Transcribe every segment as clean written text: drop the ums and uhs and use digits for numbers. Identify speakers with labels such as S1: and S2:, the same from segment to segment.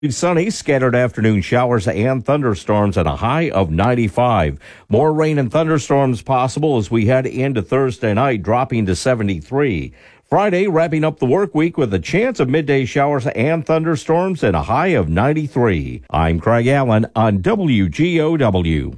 S1: Sunny, scattered afternoon showers and thunderstorms at a high of 95. More rain and thunderstorms possible as we head into Thursday night, dropping to 73. Friday, wrapping up the work week with a chance of midday showers and thunderstorms and a high of 93. I'm Craig Allen on WGOW.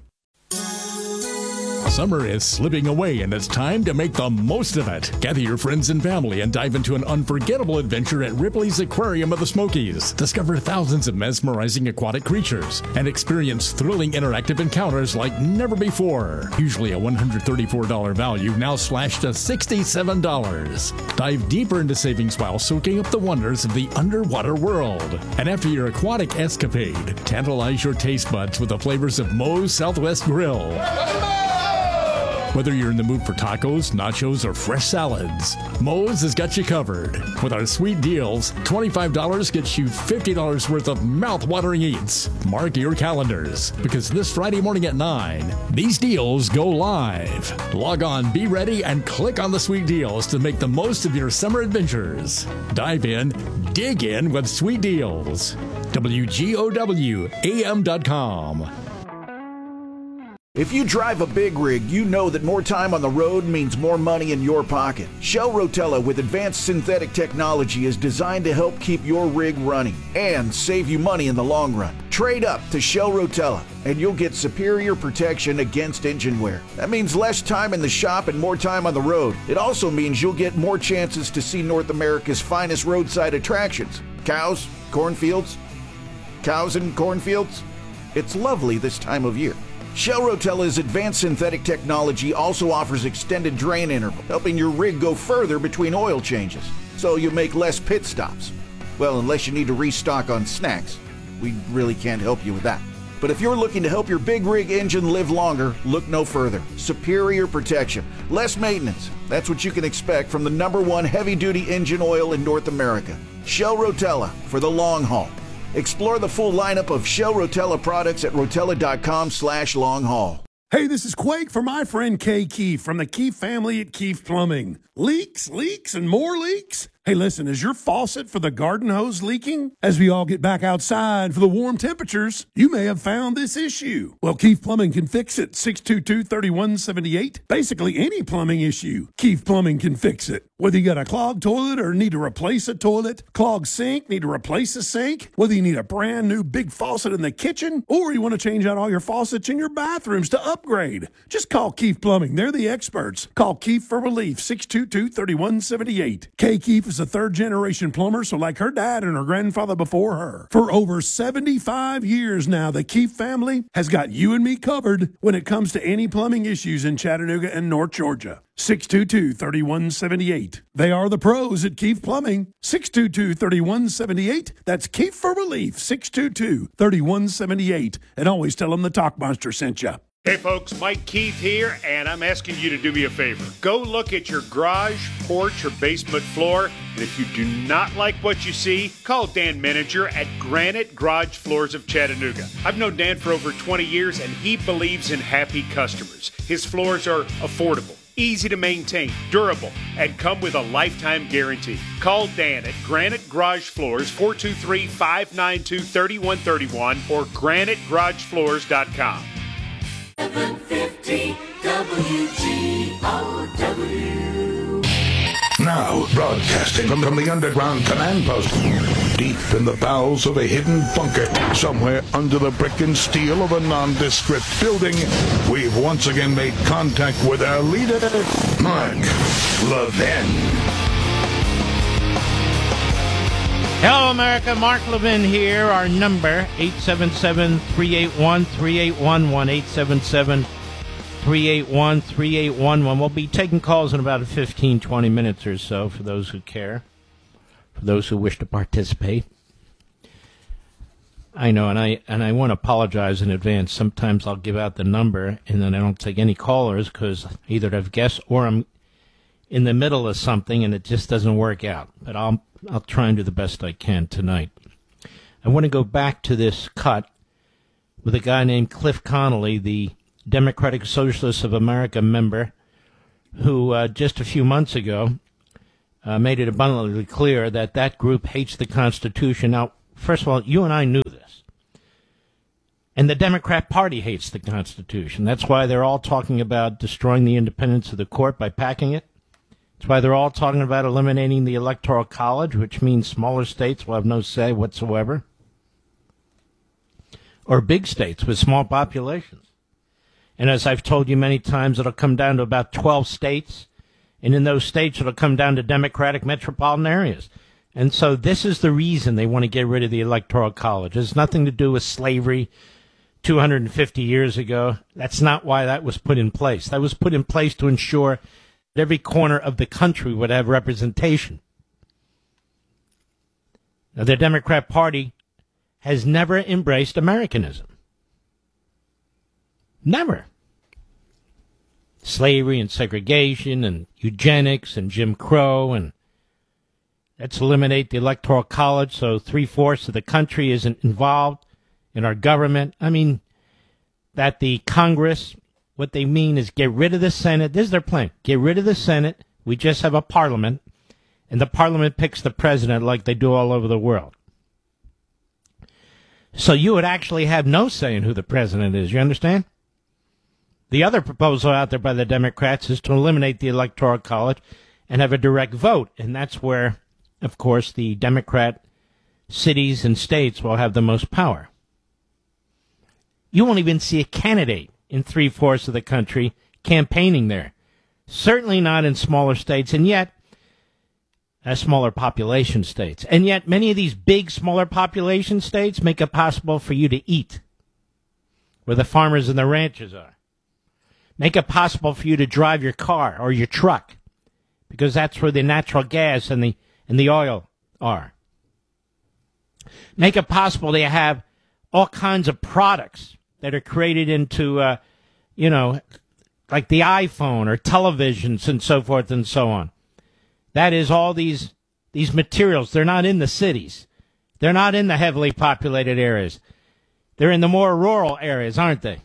S2: Summer is slipping away, and it's time to make the most of it. Gather your friends and family and dive into an unforgettable adventure at Ripley's Aquarium of the Smokies. Discover thousands of mesmerizing aquatic creatures and experience thrilling interactive encounters like never before. Usually a $134 value, now slashed to $67. Dive deeper into savings while soaking up the wonders of the underwater world. And after your aquatic escapade, tantalize your taste buds with the flavors of Moe's Southwest Grill. Whether you're in the mood for tacos, nachos, or fresh salads, Moe's has got you covered. With our sweet deals, $25 gets you $50 worth of mouth-watering eats. Mark your calendars, because this Friday morning at 9, these deals go live. Log on, be ready, and click on the sweet deals to make the most of your summer adventures. Dive in, dig in with sweet deals. WGOWAM.com.
S3: If you drive a big rig, you know that more time on the road means more money in your pocket. Shell Rotella with advanced synthetic technology is designed to help keep your rig running and save you money in the long run. Trade up to Shell Rotella and you'll get superior protection against engine wear. That means less time in the shop and more time on the road. It also means you'll get more chances to see North America's finest roadside attractions. Cows, cornfields, cows and cornfields. It's lovely this time of year. Shell Rotella's advanced synthetic technology also offers extended drain interval, helping your rig go further between oil changes, so you make less pit stops. Well, unless you need to restock on snacks. We really can't help you with that. But if you're looking to help your big rig engine live longer, look no further. Superior protection, less maintenance. That's what you can expect from the #1 heavy-duty engine oil in North America. Shell Rotella for the long haul. Explore the full lineup of Shell Rotella products at rotella.com/long-haul.
S4: Hey, this is Quake for my friend Kay Keefe from the Keefe family at Keefe Plumbing. Leaks, and more leaks? Hey, listen, is your faucet for the garden hose leaking? As we all get back outside for the warm temperatures, you may have found this issue. Well, Keefe Plumbing can fix it. 622-3178. Basically any plumbing issue, Keefe Plumbing can fix it. Whether you got a clogged toilet or need to replace a toilet, clogged sink, need to replace a sink, whether you need a brand new big faucet in the kitchen, or you want to change out all your faucets in your bathrooms to upgrade, just call Keefe Plumbing. They're the experts. Call Keefe for relief. 622-3178. Kay Keefe is a third-generation plumber, so like her dad and her grandfather before her. For over 75 years now, the Keefe family has got you and me covered when it comes to any plumbing issues in Chattanooga and North Georgia. 622-3178. They are the pros at Keefe Plumbing. 622-3178. That's Keefe for relief. 622-3178. And always tell them the Talkmonster sent you.
S5: Hey folks, Mike Keith here, and I'm asking you to do me a favor. Go look at your garage, porch, or basement floor, and if you do not like what you see, call Dan Menninger at Granite Garage Floors of Chattanooga. I've known Dan for over 20 years, and he believes in happy customers. His floors are affordable, easy to maintain, durable, and come with a lifetime guarantee. Call Dan at Granite Garage Floors, 423-592-3131 or granitegaragefloors.com.
S6: 750 WGOW.
S7: Now, broadcasting from the underground command post, deep in the bowels of a hidden bunker, somewhere under the brick and steel of a nondescript building, we've once again made contact with our leader, Mark Levin.
S8: Hello, America. Mark Levin here. Our number, 877-381-3811, 877-381-3811. We'll be taking calls in about 15, 20 minutes or so for those who care, for those who wish to participate. I know, and I want to apologize in advance. Sometimes I'll give out the number, and then I don't take any callers because either I've guessed or I'm in the middle of something, and it just doesn't work out. But I'll try and do the best I can tonight. I want to go back to this cut with a guy named Cliff Connolly, the Democratic Socialists of America member, who just a few months ago made it abundantly clear that that group hates the Constitution. Now, first of all, you and I knew this. And the Democrat Party hates the Constitution. That's why they're all talking about destroying the independence of the court by packing it. That's why they're all talking about eliminating the Electoral College, which means smaller states will have no say whatsoever. Or big states with small populations. And as I've told you many times, it'll come down to about 12 states. And in those states, it'll come down to Democratic metropolitan areas. And so this is the reason they want to get rid of the Electoral College. It has nothing to do with slavery 250 years ago. That's not why that was put in place. That was put in place to ensure that every corner of the country would have representation. Now, the Democrat Party has never embraced Americanism. Never. Slavery and segregation and eugenics and Jim Crow, and let's eliminate the Electoral College so 3/4 of the country isn't involved in our government. I mean, that the Congress, what they mean is get rid of the Senate. This is their plan. Get rid of the Senate. We just have a parliament, and the parliament picks the president like they do all over the world. So you would actually have no say in who the president is. You understand? The other proposal out there by the Democrats is to eliminate the Electoral College and have a direct vote. And that's where, of course, the Democrat cities and states will have the most power. You won't even see a candidate in 3/4 of the country campaigning there. Certainly not in smaller states, and yet, smaller population states. And yet, many of these big, smaller population states make it possible for you to eat, where the farmers and the ranchers are. Make it possible for you to drive your car or your truck, because that's where the natural gas and the oil are. Make it possible to have all kinds of products that are created into, like the iPhone or televisions and so forth and so on. That is all these materials. They're not in the cities. They're not in the heavily populated areas. They're in the more rural areas, aren't they?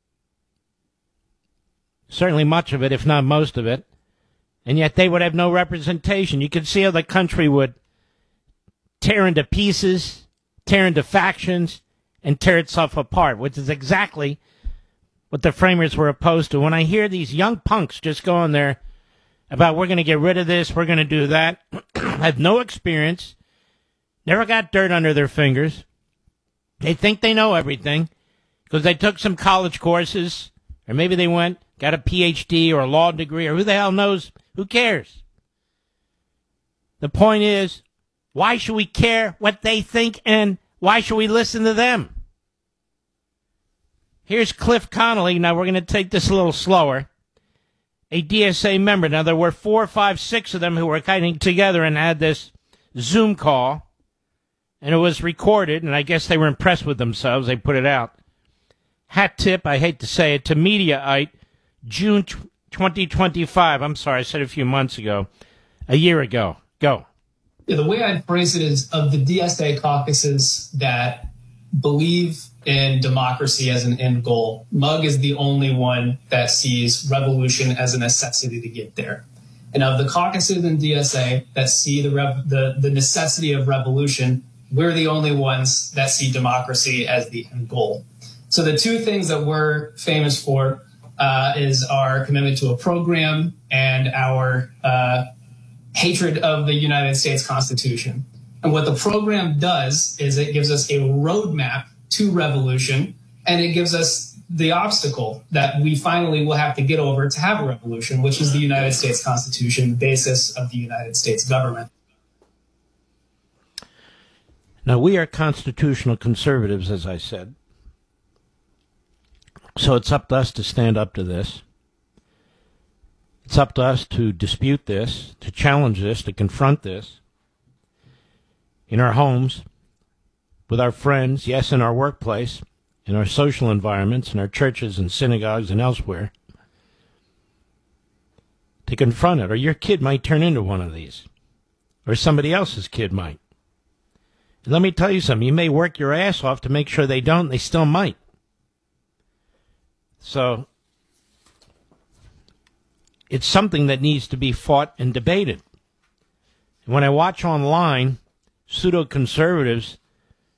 S8: Certainly much of it, if not most of it. And yet they would have no representation. You can see how the country would tear into pieces, tear into factions, and tear itself apart, which is exactly what the framers were opposed to. When I hear these young punks just going there about we're going to get rid of this, we're going to do that, have no experience, never got dirt under their fingers. They think they know everything because they took some college courses, or maybe they got a PhD or a law degree, or who the hell knows? Who cares? The point is, why should we care what they think, and why should we listen to them? Here's Cliff Connolly. Now, we're going to take this a little slower. A DSA member. Now, there were 4, 5, 6 of them who were getting together and had this Zoom call, and it was recorded, and I guess they were impressed with themselves. They put it out. Hat tip, I hate to say it, to Mediaite, June 2025. I'm sorry, I said it a few months ago. A year ago. Go.
S9: Yeah, the way I'd phrase it is, of the DSA caucuses that believe in democracy as an end goal, MUG is the only one that sees revolution as a necessity to get there. And of the caucuses in DSA that see the necessity of revolution, we're the only ones that see democracy as the end goal. So the two things that we're famous for is our commitment to a program and our hatred of the United States Constitution. And what the program does is it gives us a roadmap to revolution, and it gives us the obstacle that we finally will have to get over to have a revolution, which is the United States Constitution, the basis of the United States government.
S8: Now, we are constitutional conservatives, as I said. So it's up to us to stand up to this. It's up to us to dispute this, to challenge this, to confront this in our homes, with our friends, yes, in our workplace, in our social environments, in our churches and synagogues and elsewhere, to confront it. Or your kid might turn into one of these, or somebody else's kid might. And let me tell you something, you may work your ass off to make sure they don't, they still might. So it's something that needs to be fought and debated. And when I watch online pseudo-conservatives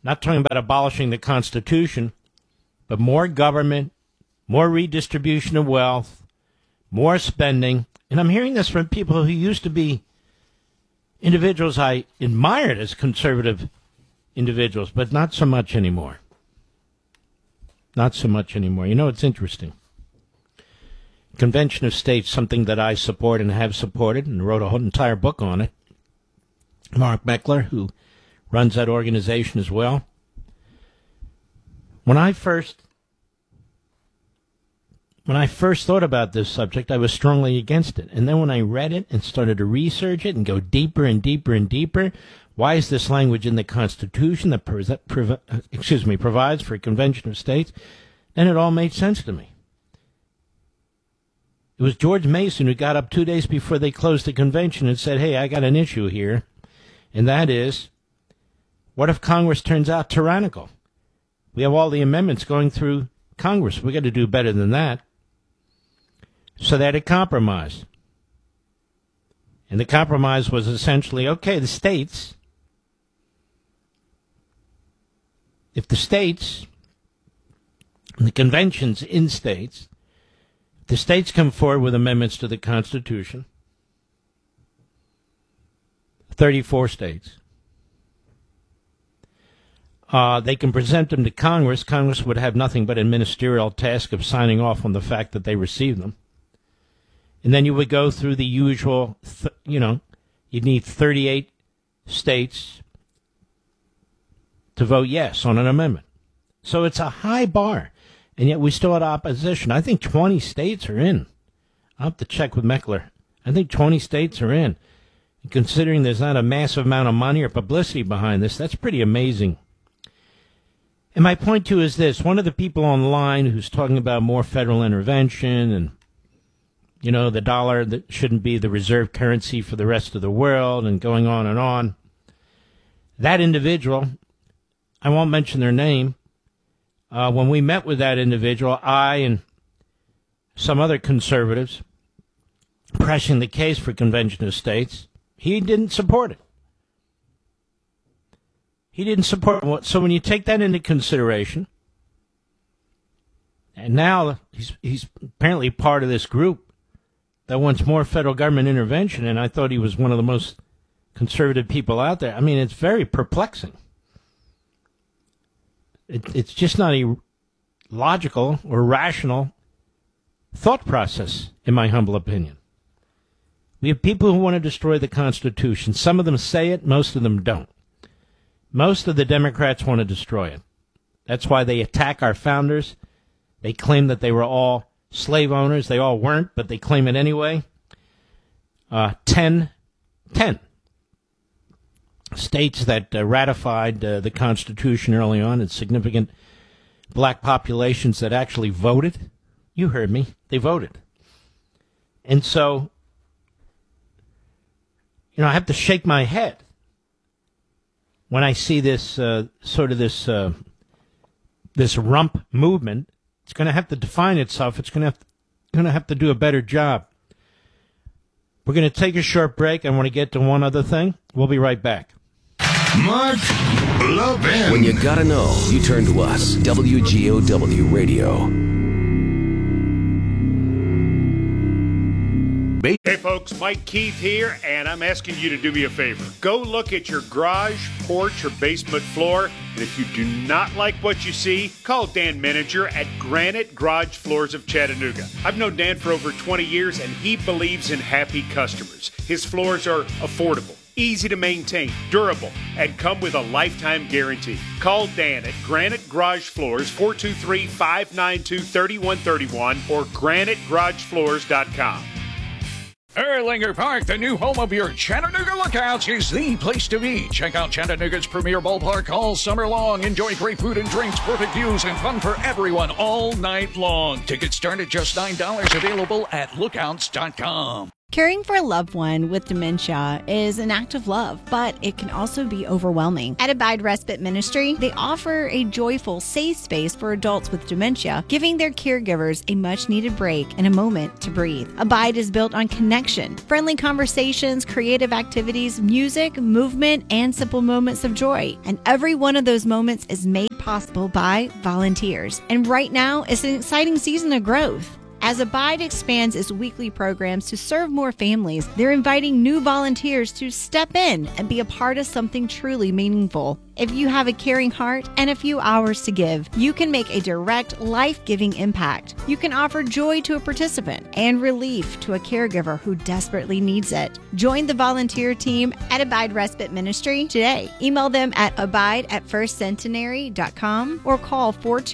S8: not talking about abolishing the Constitution, but more government, more redistribution of wealth, more spending. And I'm hearing this from people who used to be individuals I admired as conservative individuals, but not so much anymore. Not so much anymore. You know, it's interesting. Convention of States, something that I support and have supported, and wrote a whole entire book on it. Mark Meckler, who runs that organization as well. When I first thought about this subject, I was strongly against it. And then when I read it and started to research it and go deeper and deeper and deeper, why is this language in the Constitution that provides for a Convention of States? Then it all made sense to me. It was George Mason who got up 2 days before they closed the convention and said, hey, I got an issue here. And that is, what if Congress turns out tyrannical? We have all the amendments going through Congress. We got to do better than that. So they had a compromise. And the compromise was essentially, okay, the states, if the states, and the conventions in states, the states come forward with amendments to the Constitution, 34 states. They can present them to Congress. Congress would have nothing but a ministerial task of signing off on the fact that they received them. And then you would go through the usual, you'd need 38 states to vote yes on an amendment. So it's a high bar. And yet we still had opposition. I think 20 states are in. I'll have to check with Meckler. I think 20 states are in. And considering there's not a massive amount of money or publicity behind this, that's pretty amazing. And my point, too, is this. One of the people online who's talking about more federal intervention and, the dollar that shouldn't be the reserve currency for the rest of the world and going on and on, that individual, I won't mention their name, when we met with that individual, I and some other conservatives pressing the case for Convention of States, he didn't support it. He didn't support it. So when you take that into consideration, and now he's apparently part of this group that wants more federal government intervention, and I thought he was one of the most conservative people out there. I mean, it's very perplexing. It's just not a logical or rational thought process, in my humble opinion. We have people who want to destroy the Constitution. Some of them say it, most of them don't. Most of the Democrats want to destroy it. That's why they attack our founders. They claim that they were all slave owners. They all weren't, but they claim it anyway. 10 states that ratified the Constitution early on, and significant black populations that actually voted. You heard me. They voted. And so, I have to shake my head when I see this this rump movement. It's going to have to define itself. It's going to have to do a better job. We're going to take a short break. I want to get to one other thing. We'll be right back.
S7: Mark Levin.
S10: When you gotta know, you turn to us. WGOW Radio.
S5: Hey folks, Mike Keith here, and I'm asking you to do me a favor. Go look at your garage, porch, or basement floor, and if you do not like what you see, call Dan Meninger at Granite Garage Floors of Chattanooga. I've known Dan for over 20 years, and he believes in happy customers. His floors are affordable, easy to maintain, durable, and come with a lifetime guarantee. Call Dan at Granite Garage Floors, 423-592-3131 or granitegaragefloors.com.
S11: Erlanger Park, the new home of your Chattanooga Lookouts, is the place to be. Check out Chattanooga's premier ballpark all summer long. Enjoy great food and drinks, perfect views, and fun for everyone all night long. Tickets start at just $9, available at lookouts.com.
S12: Caring for a loved one with dementia is an act of love, but it can also be overwhelming. At Abide Respite Ministry, they offer a joyful, safe space for adults with dementia, giving their caregivers a much-needed break and a moment to breathe. Abide is built on connection, friendly conversations, creative activities, music, movement, and simple moments of joy. And every one of those moments is made possible by volunteers. And right now, it's an exciting season of growth. As Abide expands its weekly programs to serve more families, they're inviting new volunteers to step in and be a part of something truly meaningful. If you have a caring heart and a few hours to give, you can make a direct, life-giving impact. You can offer joy to a participant and relief to a caregiver who desperately needs it. Join the volunteer team at Abide Respite Ministry today. Email them at abide@firstcentenary.com or call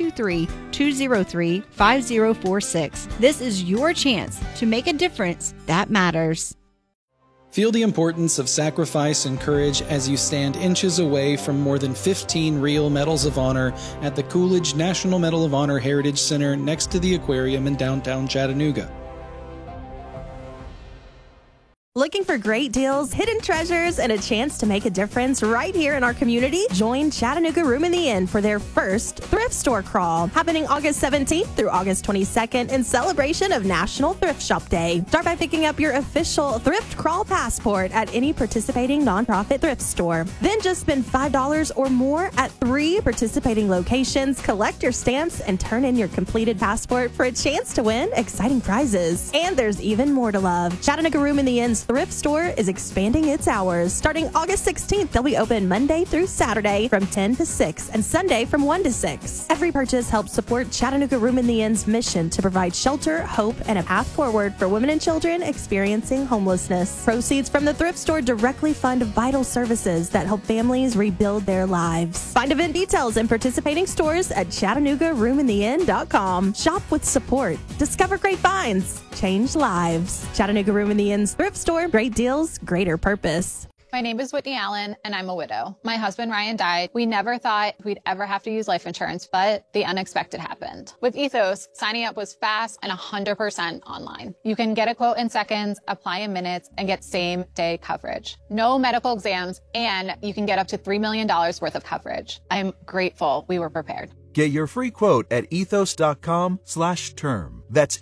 S12: 423-203-5046. This is your chance to make a difference that matters.
S13: Feel the importance of sacrifice and courage as you stand inches away from more than 15 real Medals of Honor at the Coolidge National Medal of Honor Heritage Center next to the aquarium in downtown Chattanooga.
S14: Looking for great deals, hidden treasures, and a chance to make a difference right here in our community? Join Chattanooga Room in the Inn for their first thrift store crawl, happening August 17th through August 22nd in celebration of National Thrift Shop Day. Start by picking up your official thrift crawl passport at any participating nonprofit thrift store. Then just spend $5 or more at 3 participating locations, collect your stamps, and turn in your completed passport for a chance to win exciting prizes. And there's even more to love. Chattanooga Room in the Inn's thrift store is expanding its hours. Starting August 16th, they'll be open Monday through Saturday from 10 to 6 and Sunday from 1 to 6. Every purchase helps support Chattanooga Room in the Inn's mission to provide shelter, hope, and a path forward for women and children experiencing homelessness. Proceeds from the thrift store directly fund vital services that help families rebuild their lives. Find event details and participating stores at ChattanoogaRoomInTheInn.com. Shop with support. Discover great finds. Change lives. Chattanooga Room in the Inn's thrift store. Great deals, greater purpose.
S15: My name is Whitney Allen, and I'm a widow. My husband, Ryan, died. We never thought we'd ever have to use life insurance, but the unexpected happened. With Ethos, signing up was fast and 100% online. You can get a quote in seconds, apply in minutes, and get same-day coverage. No medical exams, and you can get up to $3 million worth of coverage. I'm grateful we were prepared.
S16: Get your free quote at ethos.com/term. That's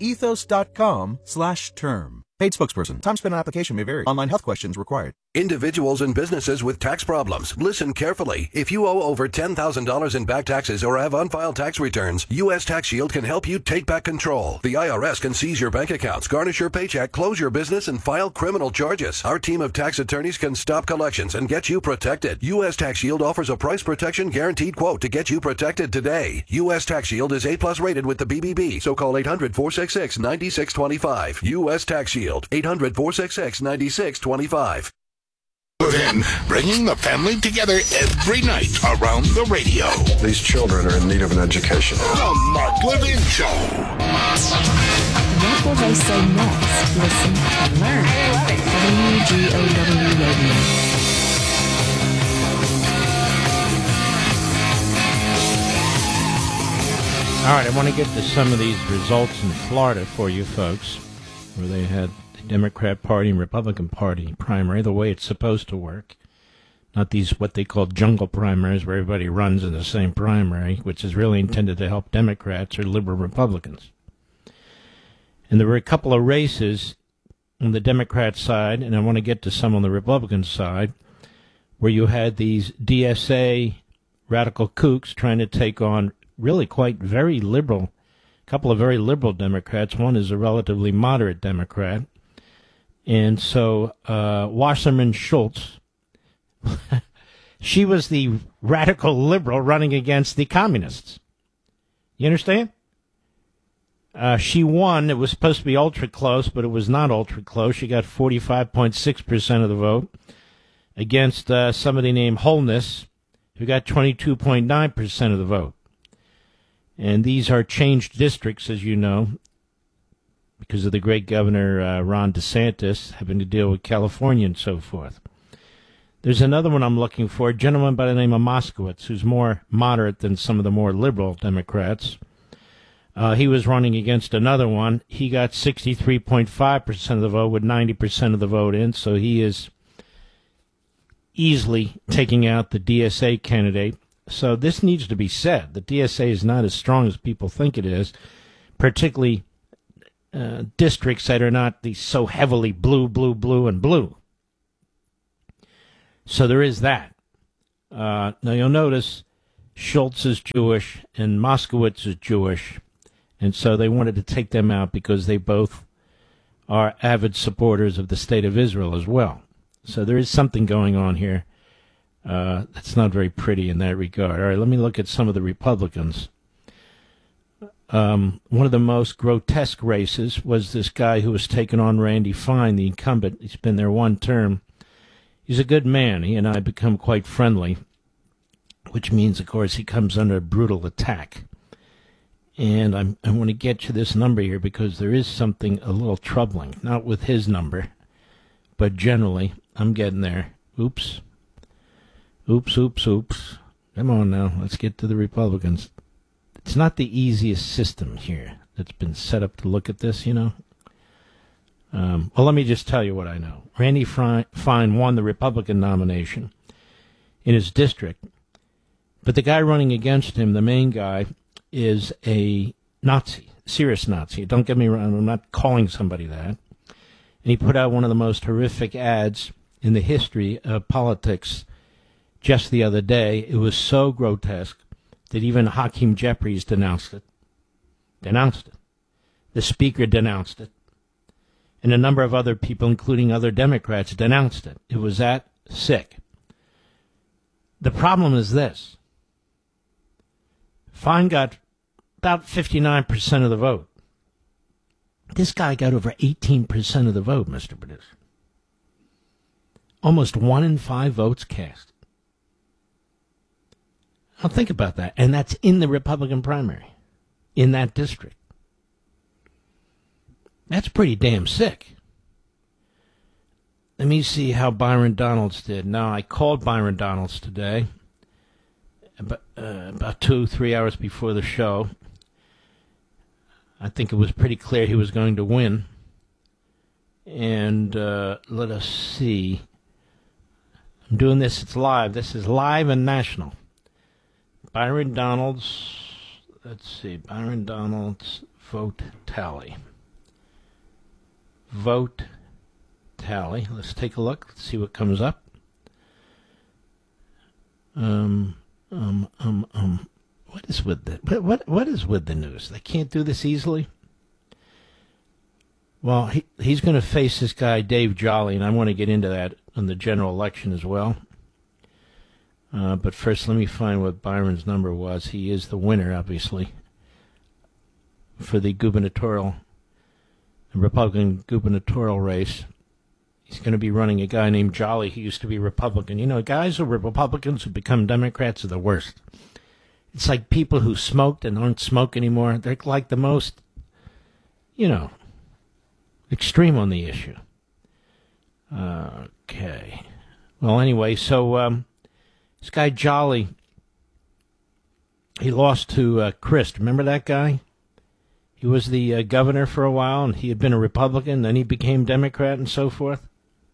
S16: ethos.com/term. Paid spokesperson. Time spent on application may vary. Online health questions required.
S17: Individuals and businesses with tax problems, listen carefully. If you owe over $10,000 in back taxes or have unfiled tax returns, U.S. Tax Shield can help you take back control. The IRS can seize your bank accounts, garnish your paycheck, close your business, and file criminal charges. Our team of tax attorneys can stop collections and get you protected. U.S. Tax Shield offers a price protection guaranteed quote to get you protected today. U.S. Tax Shield is A+ rated with the BBB, so call 800-466-9625. U.S. Tax Shield, 800-466-9625.
S7: Then, bringing the family together every night around the radio.
S18: These children are in need of an education.
S7: The Mark Levin Show.
S12: What will they say next? Listen and learn. I love it. WGOW Radio.
S8: All right, I want to get to some of these results in Florida for you folks, where they had Democrat Party and Republican Party primary the way it's supposed to work. Not these what they call jungle primaries where everybody runs in the same primary, which is really intended to help Democrats or liberal Republicans. And there were a couple of races on the Democrat side, and I want to get to some on the Republican side, where you had these DSA radical kooks trying to take on really quite very liberal, a couple of very liberal Democrats. One is a relatively moderate Democrat. And so Wasserman Schultz, she was the radical liberal running against the communists. You understand? She won. It was supposed to be ultra close, but it was not ultra close. She got 45.6% of the vote against somebody named Holness, who got 22.9% of the vote. And these are changed districts, as you know, because of the great Governor Ron DeSantis having to deal with California and so forth. There's another one I'm looking for, a gentleman by the name of Moskowitz, who's more moderate than some of the more liberal Democrats. He was running against another one. He got 63.5% of the vote with 90% of the vote in, so he is easily taking out the DSA candidate. So this needs to be said. The DSA is not as strong as people think it is, particularly districts that are not so heavily blue, blue, blue, and blue. So there is that. Now you'll notice Schultz is Jewish and Moskowitz is Jewish, and so they wanted to take them out because they both are avid supporters of the State of Israel as well. So there is something going on here that's not very pretty in that regard. All right, let me look at some of the Republicans. One of the most grotesque races was this guy who was taking on Randy Fine, the incumbent. He's been there one term. He's a good man. He and I become quite friendly, which means, of course, he comes under brutal attack. And I want to get you this number here because there is something a little troubling, not with his number, but generally. I'm getting there. Oops. Oops, oops, oops. Come on now. Let's get to the Republicans. It's not the easiest system here that's been set up to look at this, you know. Well, let me just tell you what I know. Randy Fine won the Republican nomination in his district, but the guy running against him, the main guy, is a Nazi, serious Nazi. Don't get me wrong, I'm not calling somebody that. And he put out one of the most horrific ads in the history of politics just the other day. It was so grotesque that even Hakeem Jeffries denounced it. The speaker denounced it. And a number of other people, including other Democrats, denounced it. It was that sick. The problem is this. Fine got about 59% of the vote. This guy got over 18% of the vote, Mr. Producer. Almost 1 in 5 votes cast. Now think about that. And that's in the Republican primary, in that district. That's pretty damn sick. Let me see how Byron Donalds did. Now, I called Byron Donalds today, about 2-3 hours before the show. I think it was pretty clear he was going to win. And let us see. I'm doing this, it's live. This is live and national. Byron Donalds, let's see, Byron Donalds vote tally. Vote tally. Let's take a look. Let's see what comes up. What is with the what is with the news? They can't do this easily. Well, he's going to face this guy Dave Jolly, and I want to get into that on the general election as well. But first, let me find what Byron's number was. He is the winner, obviously, for the Republican gubernatorial race. He's going to be running a guy named Jolly. He used to be Republican. You know, guys who were Republicans who become Democrats are the worst. It's like people who smoked and don't smoke anymore. They're like the most, extreme on the issue. Okay. Well, anyway, so this guy Jolly, he lost to Christ. Remember that guy? He was the governor for a while, and he had been a Republican, then he became Democrat and so forth.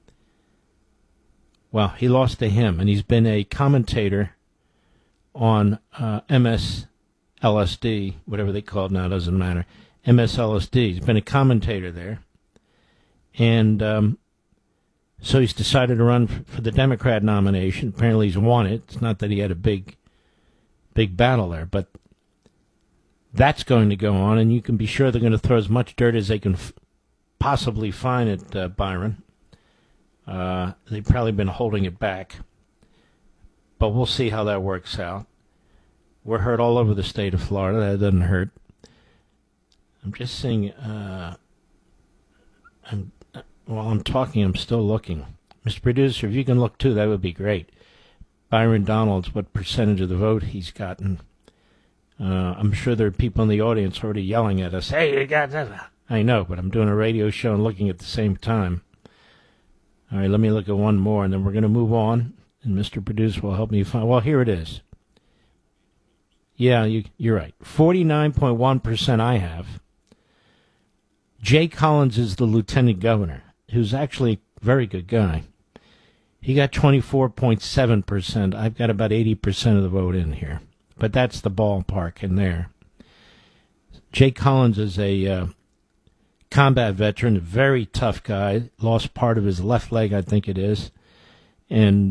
S8: Well, he lost to him, and he's been a commentator on MSLSD, whatever they call it now, doesn't matter. MSLSD. He's been a commentator there. And so he's decided to run for the Democrat nomination. Apparently he's won it. It's not that he had a big battle there, but that's going to go on, and you can be sure they're going to throw as much dirt as they can possibly find at Byron. They've probably been holding it back, but we'll see how that works out. We're heard all over the state of Florida. That doesn't hurt. I'm just saying, while I'm talking, I'm still looking. Mr. Producer, if you can look too, that would be great. Byron Donalds, what percentage of the vote he's gotten. I'm sure there are people in the audience already yelling at us, hey, you got that. I know, but I'm doing a radio show and looking at the same time. All right, let me look at one more, and then we're going to move on, and Mr. Producer will help me find. Well, here it is. Yeah, you're right. 49.1% I have. Jay Collins is the lieutenant governor, who's actually a very good guy. He got 24.7%. I've got about 80% of the vote in here. But that's the ballpark in there. Jay Collins is a combat veteran, a very tough guy. Lost part of his left leg, I think it is. And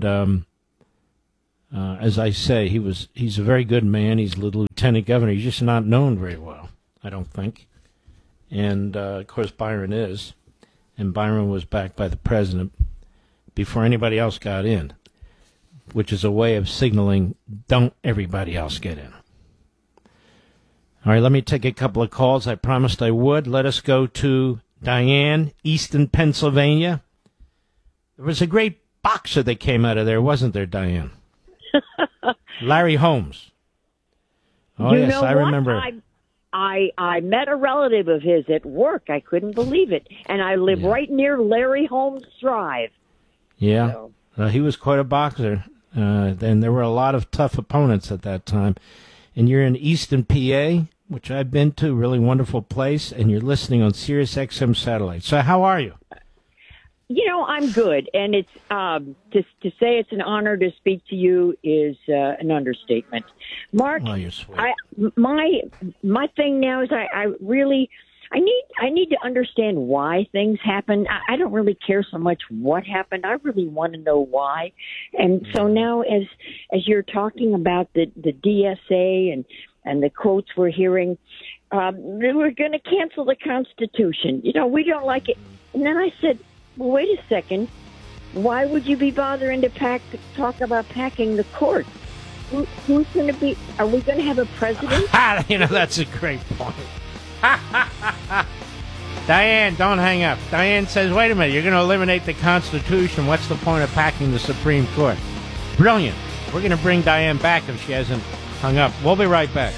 S8: as I say, he's a very good man. He's the lieutenant governor. He's just not known very well, I don't think. And, of course, Byron is. And Byron was backed by the president before anybody else got in, which is a way of signaling, don't everybody else get in. All right, let me take a couple of calls. I promised I would. Let us go to Diane, Easton, Pennsylvania. There was a great boxer that came out of there, wasn't there, Diane? Larry Holmes. Oh,
S19: you
S8: yes,
S19: know
S8: I
S19: what?
S8: remember.
S19: I met a relative of his at work. I couldn't believe it. And I live right near Larry Holmes Drive.
S8: Yeah,
S19: So.
S8: He was quite a boxer. Then there were a lot of tough opponents at that time. And you're in Easton, PA, which I've been to, really wonderful place, and you're listening on Sirius XM satellite. So how are you?
S19: You know, I'm good, and it's to say it's an honor to speak to you is an understatement. Mark,
S8: oh, you're sweet.
S19: My thing now is I need to understand why things happen. I don't really care so much what happened. I really want to know why. And so now, as you're talking about the DSA and the quotes we're hearing, we're going to cancel the Constitution. You know, we don't like it. And then I said, well, wait a second. Why would you be bothering to talk about packing the court? Who's going to be? Are we going to have a president?
S8: You know, that's a great point. Diane, don't hang up. Diane says, wait a minute, you're going to eliminate the Constitution. What's the point of packing the Supreme Court? Brilliant. We're going to bring Diane back if she hasn't hung up. We'll be right back.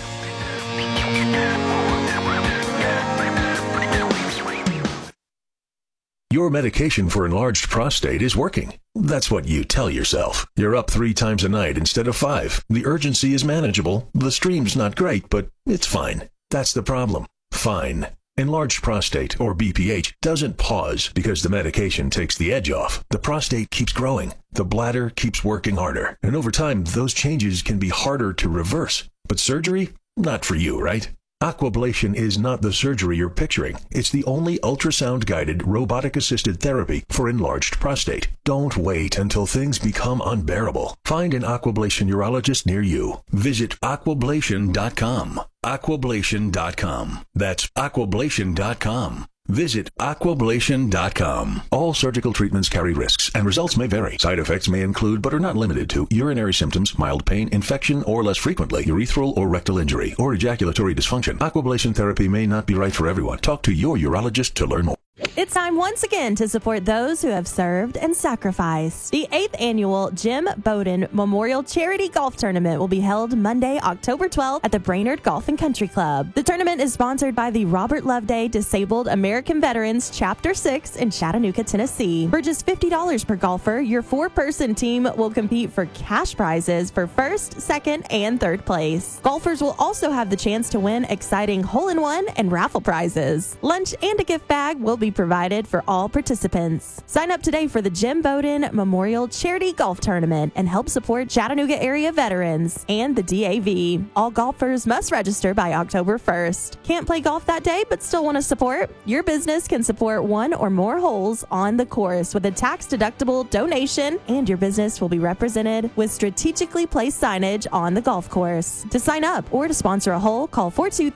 S20: Your medication for enlarged prostate is working. That's what you tell yourself. You're up 3 times a night instead of 5. The urgency is manageable. The stream's not great, but it's fine. That's the problem. Fine. Enlarged prostate, or BPH, doesn't pause because the medication takes the edge off. The prostate keeps growing. The bladder keeps working harder. And over time, those changes can be harder to reverse. But surgery? Not for you, right? Aquablation is not the surgery you're picturing. It's the only ultrasound-guided, robotic-assisted therapy for enlarged prostate. Don't wait until things become unbearable. Find an Aquablation urologist near you. Visit aquablation.com. Aquablation.com. That's aquablation.com. Visit aquablation.com. All surgical treatments carry risks, and results may vary. Side effects may include, but are not limited to, urinary symptoms, mild pain, infection, or less frequently, urethral or rectal injury, or ejaculatory dysfunction. Aquablation therapy may not be right for everyone. Talk to your urologist to learn more.
S14: It's time once again to support those who have served and sacrificed. The 8th annual Jim Bowden Memorial Charity Golf Tournament will be held Monday, October 12th at the Brainerd Golf and Country Club. The tournament is sponsored by the Robert Loveday Disabled American Veterans Chapter 6 in Chattanooga, Tennessee. For just $50 per golfer, your 4-person team will compete for cash prizes for 1st, 2nd, and 3rd place. Golfers will also have the chance to win exciting hole-in-one and raffle prizes. Lunch and a gift bag will be provided for all participants. Sign up today for the Jim Bowden Memorial Charity Golf Tournament and help support Chattanooga area veterans and the DAV. All golfers must register by October 1st. Can't play golf that day but still want to support? Your business can support 1 or more holes on the course with a tax-deductible donation, and your business will be represented with strategically placed signage on the golf course. To sign up or to sponsor a hole, call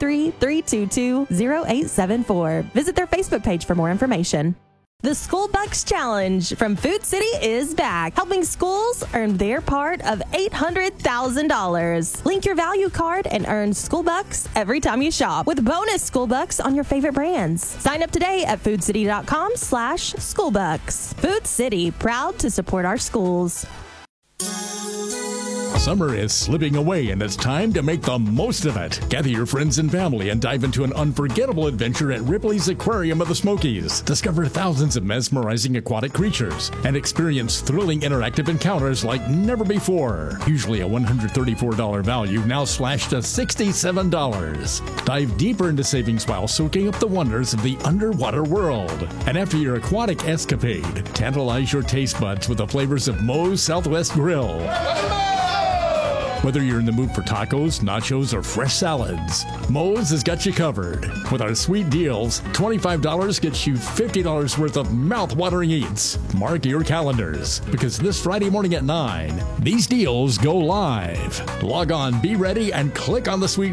S14: 423-322-0874. Visit their Facebook page for more information. The School Bucks Challenge from Food City is back, helping schools earn their part of $800,000. Link your value card and earn School Bucks every time you shop with bonus School Bucks on your favorite brands. Sign up today at foodcity.com/schoolbucks. Food City, proud to support our schools.
S2: Summer is slipping away, and it's time to make the most of it. Gather your friends and family and dive into an unforgettable adventure at Ripley's Aquarium of the Smokies. Discover thousands of mesmerizing aquatic creatures and experience thrilling interactive encounters like never before. Usually a $134 value, now slashed to $67. Dive deeper into savings while soaking up the wonders of the underwater world. And after your aquatic escapade, tantalize your taste buds with the flavors of Moe's Southwest Grill. Whether you're in the mood for tacos, nachos, or fresh salads, Moe's has got you covered. With our sweet deals, $25 gets you $50 worth of mouth-watering eats. Mark your calendars, because this Friday morning at 9, these deals go live. Log on, be ready, and click on the sweet